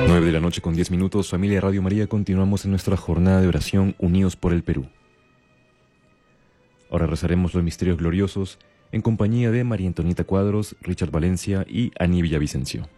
9 de la noche con 10 minutos, familia Radio María, continuamos en nuestra jornada de oración Unidos por el Perú. Ahora rezaremos los misterios gloriosos en compañía de María Antonieta Cuadros, Richard Valencia y Aní Villavicencio.